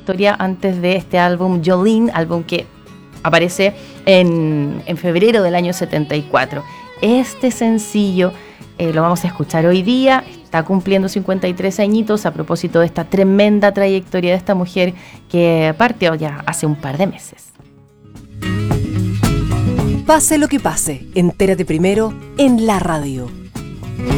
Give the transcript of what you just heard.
trayectoria antes de este álbum Jolene, álbum que aparece en febrero del año 74. Este sencillo lo vamos a escuchar hoy día, está cumpliendo 53 añitos a propósito de esta tremenda trayectoria de esta mujer que partió ya hace un par de meses. Pase lo que pase, entérate primero en la radio.